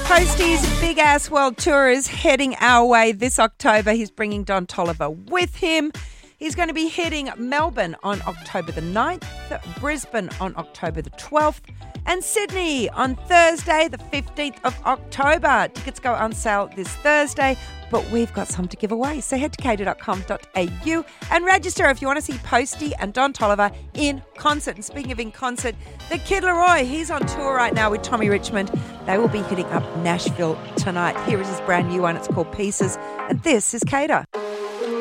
Postie's Big Ass World Tour is heading our way this October. He's bringing Don Toliver with him. He's going to be hitting Melbourne on October the 9th, Brisbane on October the 12th, and Sydney on Thursday, the 15th of October. Tickets go on sale this Thursday, but we've got some to give away. So head to kato.com.au and register if you want to see Postie and Don Toliver in concert. And speaking of in concert, the Kid Laroi, he's on tour right now with Tommy Richmond. They will be hitting up Nashville tonight. Here is his brand new one. It's called Pieces. And this is Kato.